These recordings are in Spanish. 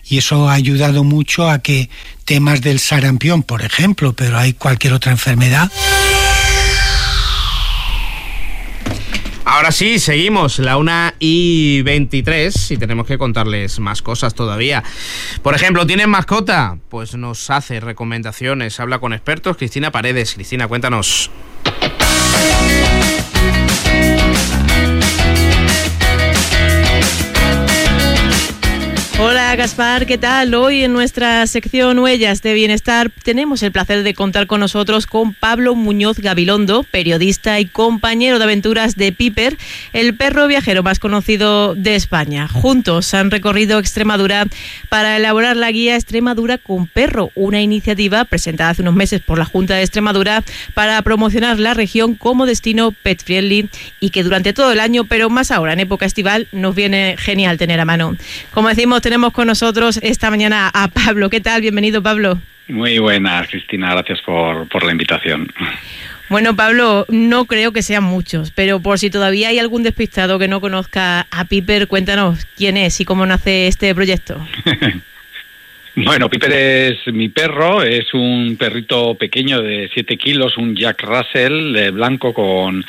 y eso ha ayudado mucho a que temas del sarampión, por ejemplo, pero hay cualquier otra enfermedad. Ahora sí, seguimos, la 1:23, y tenemos que contarles más cosas todavía. Por ejemplo, ¿tienen mascota? Pues nos hace recomendaciones, habla con expertos. Cristina Paredes. Cristina, cuéntanos. Hola Gaspar, ¿qué tal? Hoy en nuestra sección Huellas de Bienestar tenemos el placer de contar con nosotros con Pablo Muñoz Gabilondo, periodista y compañero de aventuras de Piper, el perro viajero más conocido de España. Juntos han recorrido Extremadura para elaborar la guía Extremadura con perro, una iniciativa presentada hace unos meses por la Junta de Extremadura para promocionar la región como destino pet friendly y que durante todo el año, pero más ahora en época estival, nos viene genial tener a mano. Como decimos, tenemos con nosotros esta mañana a Pablo. ¿Qué tal? Bienvenido, Pablo. Muy buenas, Cristina. Gracias por la invitación. Bueno, Pablo, no creo que sean muchos, pero por si todavía hay algún despistado que no conozca a Piper, cuéntanos quién es y cómo nace este proyecto. Bueno, Piper es mi perro, es un perrito pequeño de 7 kilos, un Jack Russell blanco con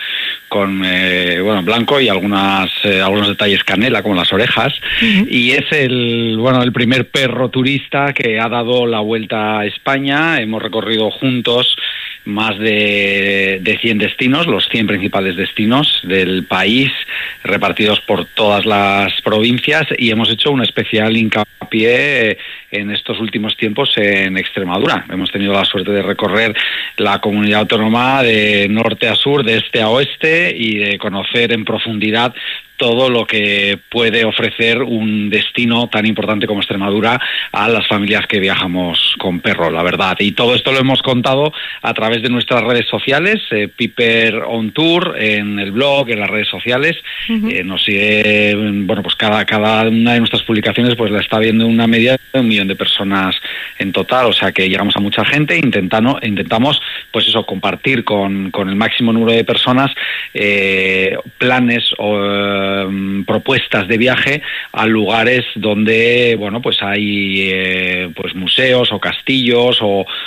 blanco y algunos detalles canela, como las orejas, y es el primer perro turista que ha dado la vuelta a España. Hemos recorrido juntos más de 100 destinos, los 100 principales destinos del país, repartidos por todas las provincias, y hemos hecho un especial hincapié en estos últimos tiempos en Extremadura. Hemos tenido la suerte de recorrer la comunidad autónoma de norte a sur, de este a oeste, y de conocer en profundidad todo lo que puede ofrecer un destino tan importante como Extremadura a las familias que viajamos con perro, la verdad. Y todo esto lo hemos contado a través de nuestras redes sociales, Piper on Tour, en el blog, en las redes sociales. Nos sigue, pues cada una de nuestras publicaciones pues la está viendo una media de 1 millón de personas en total, o sea que llegamos a mucha gente. Intentamos pues eso, compartir con el máximo número de personas planes o propuestas de viaje a lugares donde pues hay pues museos o castillos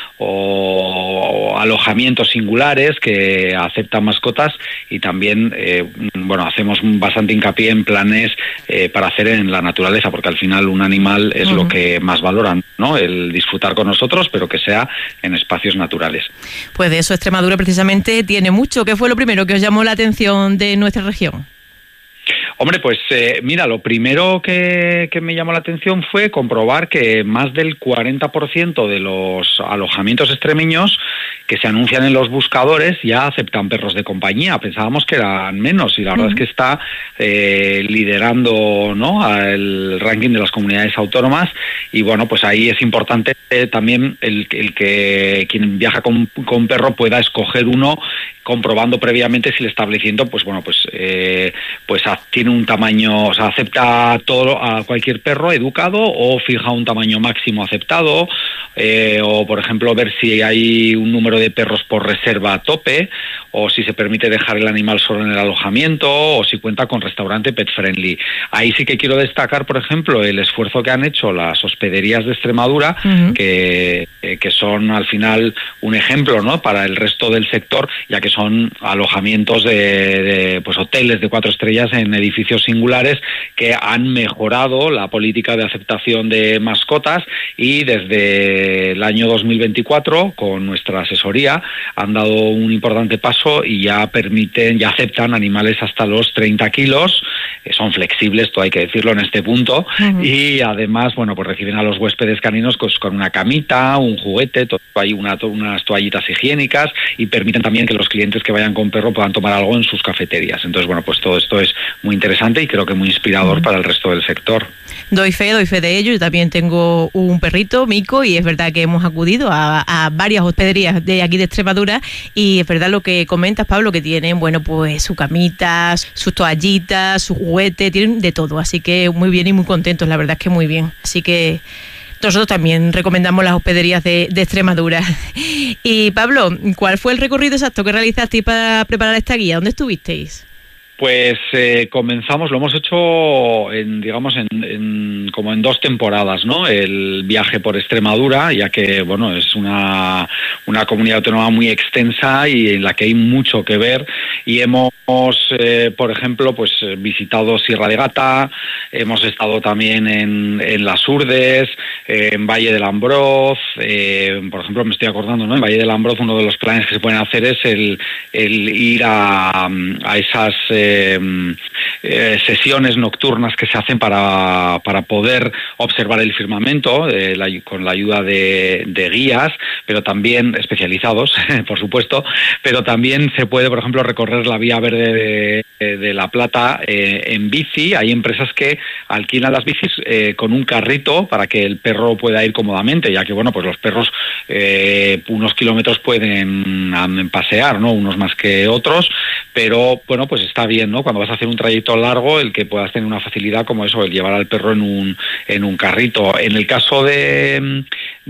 o alojamientos singulares que aceptan mascotas, y también hacemos bastante hincapié en planes para hacer en la naturaleza, porque al final un animal es lo que más valoran, ¿no? El disfrutar con nosotros, pero que sea en espacios naturales. Pues de eso Extremadura precisamente tiene mucho. ¿Qué fue lo primero que os llamó la atención de nuestra región? Hombre, pues mira, lo primero que me llamó la atención fue comprobar que más del 40% de los alojamientos extremeños que se anuncian en los buscadores ya aceptan perros de compañía. Pensábamos que eran menos, y la verdad es que está liderando, ¿no?, el ranking de las comunidades autónomas. Y pues ahí es importante también el que quien viaja con perro pueda escoger uno, comprobando previamente si el establecimiento tiene un tamaño, o sea, acepta todo a cualquier perro educado, o fija un tamaño máximo aceptado, o por ejemplo ver si hay un número de perros por reserva a tope, o si se permite dejar el animal solo en el alojamiento, o si cuenta con restaurante pet friendly. Ahí sí que quiero destacar, por ejemplo, el esfuerzo que han hecho las hospederías de Extremadura, que son al final un ejemplo, ¿no?, para el resto del sector, ya que son alojamientos de hoteles de 4 estrellas en edificios singulares que han mejorado la política de aceptación de mascotas, y desde el año 2024 con nuestra asesoría han dado un importante paso y ya aceptan animales hasta los 30 kilos, son flexibles, todo hay que decirlo en este punto, y además pues reciben a los huéspedes caninos pues con una camita, un juguete, hay unas toallitas higiénicas, y permiten también que los clientes que vayan con perro puedan tomar algo en sus cafeterías. Entonces pues todo esto es muy interesante y creo que muy inspirador para el resto del sector. Doy fe de ello. Yo también tengo un perrito, Mico, y es verdad que hemos acudido a varias hospederías de aquí de Extremadura, y es verdad lo que comentas, Pablo, que tienen pues su camita, sus toallitas, su juguete, tienen de todo, así que muy bien y muy contentos, la verdad es que muy bien. Así que nosotros también recomendamos las hospederías de Extremadura. Y Pablo, ¿cuál fue el recorrido exacto que realizasteis para preparar esta guía? ¿Dónde estuvisteis? Pues comenzamos, lo hemos hecho como en 2 temporadas, ¿no? El viaje por Extremadura, ya que, bueno, es una comunidad autónoma muy extensa y en la que hay mucho que ver, y hemos, por ejemplo, pues visitado Sierra de Gata, hemos estado también en Las Urdes, en Valle del Ambroz, por ejemplo, me estoy acordando, ¿no? En Valle del Ambroz uno de los planes que se pueden hacer es el ir a esas sesiones nocturnas que se hacen para poder observar el firmamento con la ayuda de guías, pero también especializados, por supuesto, pero también se puede, por ejemplo, recorrer la Vía Verde de La Plata en bici. Hay empresas que alquilan las bicis con un carrito para que el perro pueda ir cómodamente, ya que, bueno, pues los perros unos kilómetros pueden pasear, ¿no? Unos más que otros, pero bueno, pues está bien, ¿no? Cuando vas a hacer un trayecto largo, el que puedas tener una facilidad como eso, el llevar al perro en un carrito. En el caso de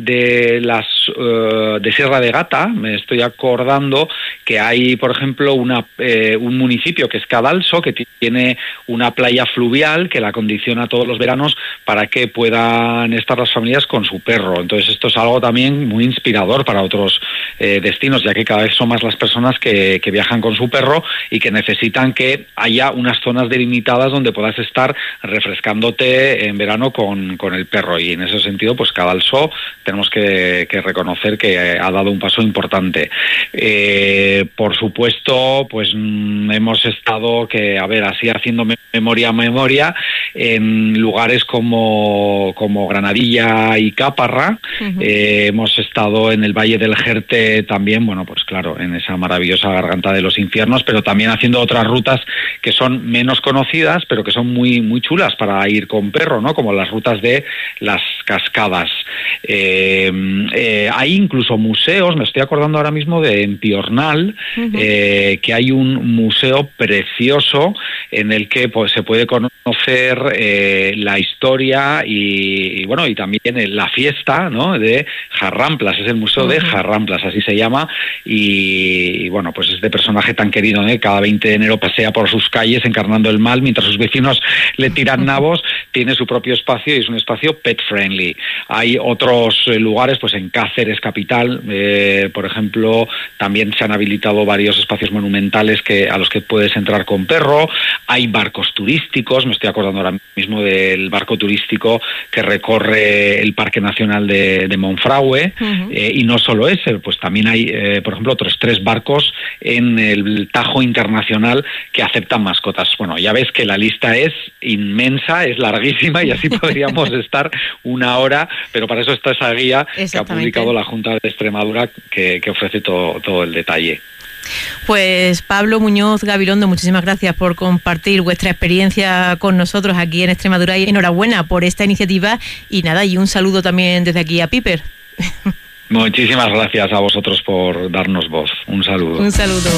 Sierra de Gata, me estoy acordando que hay, por ejemplo, un municipio que es Cadalso, que tiene una playa fluvial que la acondiciona todos los veranos para que puedan estar las familias con su perro. Entonces esto es algo también muy inspirador para otros destinos, ya que cada vez son más las personas que viajan con su perro y que necesitan que haya unas zonas delimitadas donde puedas estar refrescándote en verano con el perro, y en ese sentido pues Cadalso tenemos que reconocer que ha dado un paso importante. Por supuesto, pues hemos estado así haciendo memoria en lugares como Granadilla y Caparra. Hemos estado en el Valle del Jerte también, bueno, pues claro, en esa maravillosa Garganta de los Infiernos, pero también haciendo otras rutas que son menos conocidas, pero que son muy, muy chulas para ir con perro, ¿no? Como las rutas de las cascadas. Hay incluso museos, me estoy acordando ahora mismo en Piornal, que hay un museo precioso en el que pues se puede conocer la historia y bueno, y también la fiesta, ¿no? De Jarramplas, es el Museo de Jarramplas, así se llama, y bueno, pues este personaje tan querido, ¿eh? Cada 20 de enero pasea por sus calles encarnando el mal mientras sus vecinos le tiran nabos. Tiene su propio espacio y es un espacio pet friendly. Hay otros lugares, pues en Cáceres capital, por ejemplo, también se han habilitado varios espacios monumentales a los que puedes entrar con perro. Hay barcos turísticos, me estoy acordando ahora mismo del barco turístico que recorre el Parque Nacional de Monfragüe, y no solo ese, pues también hay, por ejemplo, otros 3 barcos en el Tajo Internacional que aceptan mascotas. Bueno, ya ves que la lista es inmensa, es larguísima, y así podríamos estar una hora, pero para eso está esa guía que ha publicado la Junta de Extremadura que ofrece todo el detalle. Pues Pablo Muñoz Gabilondo, muchísimas gracias por compartir vuestra experiencia con nosotros aquí en Extremadura, y enhorabuena por esta iniciativa, y nada, y un saludo también desde aquí a Piper. Muchísimas gracias a vosotros por darnos voz. Un saludo. Un saludo.